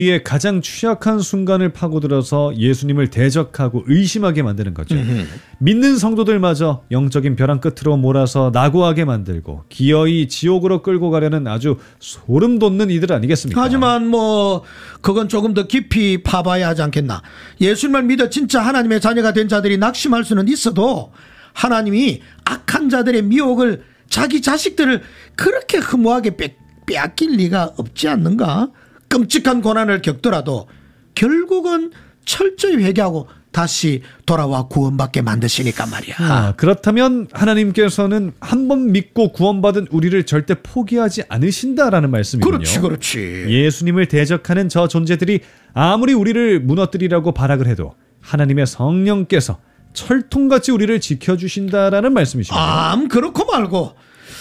이에 가장 취약한 순간을 파고들어서 예수님을 대적하고 의심하게 만드는 거죠. 믿는 성도들마저 영적인 벼랑 끝으로 몰아서 낙오하게 만들고 기어이 지옥으로 끌고 가려는 아주 소름 돋는 이들 아니겠습니까? 하지만 그건 조금 더 깊이 파봐야 하지 않겠나. 예수님을 믿어 진짜 하나님의 자녀가 된 자들이 낙심할 수는 있어도 하나님이 악한 자들의 미혹을 자기 자식들을 그렇게 허무하게 빼앗길 리가 없지 않는가? 끔찍한 고난을 겪더라도 결국은 철저히 회개하고 다시 돌아와 구원받게 만드시니까 말이야. 그렇다면 하나님께서는 한번 믿고 구원받은 우리를 절대 포기하지 않으신다라는 말씀이군요. 그렇지. 예수님을 대적하는 저 존재들이 아무리 우리를 무너뜨리라고 발악을 해도 하나님의 성령께서 철통같이 우리를 지켜주신다라는 말씀이십니다. 그렇고 말고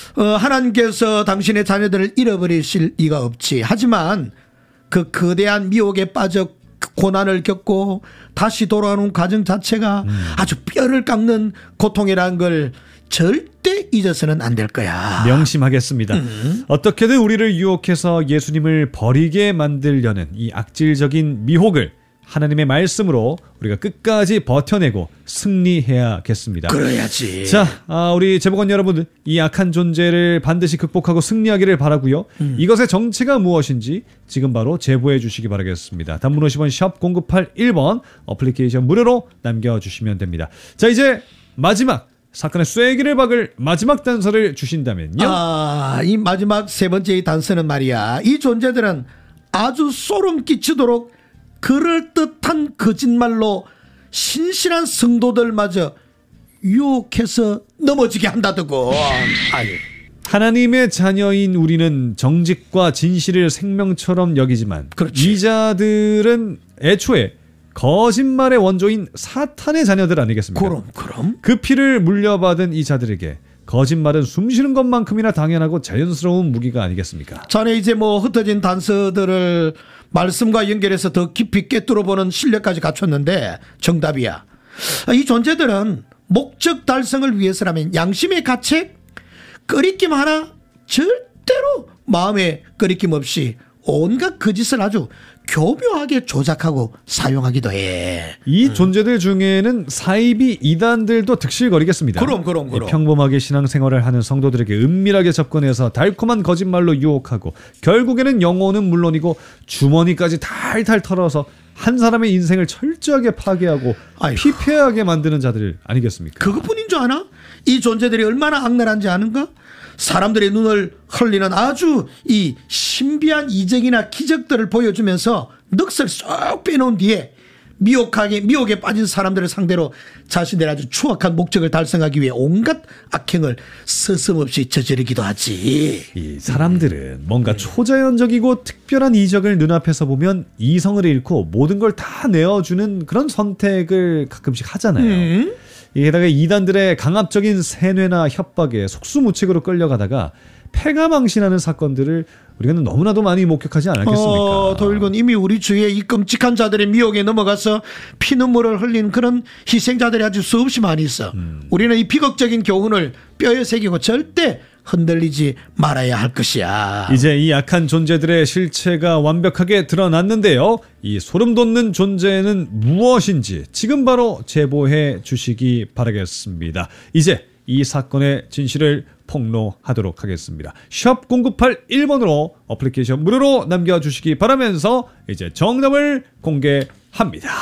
하나님께서 당신의 자녀들을 잃어버리실 리가 없지. 하지만 그 거대한 미혹에 빠져 고난을 겪고 다시 돌아오는 과정 자체가 아주 뼈를 깎는 고통이라는 걸 절대 잊어서는 안 될 거야. 명심하겠습니다. 어떻게든 우리를 유혹해서 예수님을 버리게 만들려는 이 악질적인 미혹을 하나님의 말씀으로 우리가 끝까지 버텨내고 승리해야겠습니다. 그래야지. 자, 우리 제보관 여러분, 이 악한 존재를 반드시 극복하고 승리하기를 바라고요. 이것의 정체가 무엇인지 지금 바로 제보해 주시기 바라겠습니다. 단문 50원 샵 0981번 어플리케이션 무료로 남겨주시면 됩니다. 자, 이제 마지막 사건의 쐐기를 박을 마지막 단서를 주신다면요. 이 마지막 세 번째 단서는 말이야. 이 존재들은 아주 소름 끼치도록 그럴듯한 거짓말로 신실한 성도들마저 유혹해서 넘어지게 한다더군. 하나님의 자녀인 우리는 정직과 진실을 생명처럼 여기지만 그렇지. 이 자들은 애초에 거짓말의 원조인 사탄의 자녀들 아니겠습니까? 그럼. 그 피를 물려받은 이 자들에게 거짓말은 숨쉬는 것만큼이나 당연하고 자연스러운 무기가 아니겠습니까? 전에 이제 흩어진 단서들을 말씀과 연결해서 더 깊이 꿰뚫어보는 실력까지 갖췄는데 정답이야. 이 존재들은 목적 달성을 위해서라면 양심의 가책, 꺼리낌 하나 절대로 마음에 꺼리낌 없이 온갖 거짓을 아주 교묘하게 조작하고 사용하기도 해. 이 존재들 중에는 사이비 이단들도 득실거리겠습니다. 그럼. 평범하게 신앙생활을 하는 성도들에게 은밀하게 접근해서 달콤한 거짓말로 유혹하고 결국에는 영혼은 물론이고 주머니까지 탈탈 털어서 한 사람의 인생을 철저하게 파괴하고 피폐하게 만드는 자들 아니겠습니까? 그것뿐인 줄 아나? 이 존재들이 얼마나 악랄한지 아는가? 사람들의 눈을 흘리는 아주 이 신비한 이적이나 기적들을 보여주면서 넋을 쏙 빼놓은 뒤에 미혹에 빠진 사람들을 상대로 자신들의 아주 추악한 목적을 달성하기 위해 온갖 악행을 서슴없이 저지르기도 하지. 이 사람들은 뭔가 초자연적이고 특별한 이적을 눈앞에서 보면 이성을 잃고 모든 걸 다 내어주는 그런 선택을 가끔씩 하잖아요. 게다가 이단들의 강압적인 세뇌나 협박에 속수무책으로 끌려가다가 패가망신하는 사건들을 우리는 너무나도 많이 목격하지 않았겠습니까? 도일군, 이미 우리 주위에 이 끔찍한 자들의 미혹에 넘어가서 피눈물을 흘린 그런 희생자들이 아주 수없이 많이 있어. 우리는 이 비극적인 교훈을 뼈에 새기고 절대 흔들리지 말아야 할 것이야. 이제 이 악한 존재들의 실체가 완벽하게 드러났는데요. 이 소름 돋는 존재는 무엇인지 지금 바로 제보해 주시기 바라겠습니다. 이제 이 사건의 진실을 폭로하도록 하겠습니다. 샵 0981번으로 어플리케이션 무료로 남겨주시기 바라면서 이제 정답을 공개합니다.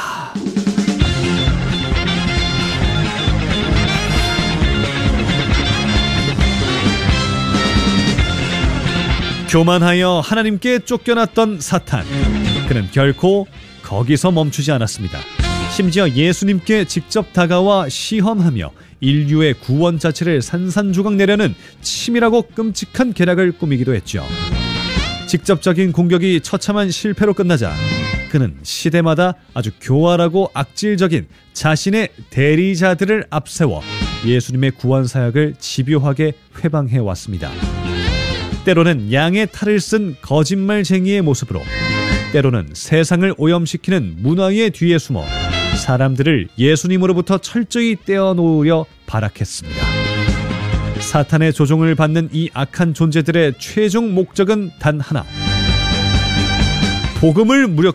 교만하여 하나님께 쫓겨났던 사탄. 그는 결코 거기서 멈추지 않았습니다. 심지어 예수님께 직접 다가와 시험하며 인류의 구원 자체를 산산조각 내려는 치밀하고 끔찍한 계략을 꾸미기도 했죠. 직접적인 공격이 처참한 실패로 끝나자 그는 시대마다 아주 교활하고 악질적인 자신의 대리자들을 앞세워 예수님의 구원 사역을 집요하게 회방해 왔습니다. 때로는 양의 탈을 쓴 거짓말쟁이의 모습으로, 때로는 세상을 오염시키는 문화의 뒤에 숨어 사람들을 예수님으로부터 철저히 떼어놓으려 발악했습니다. 사탄의 조종을 받는 이 악한 존재들의 최종 목적은 단 하나, 복음을 무력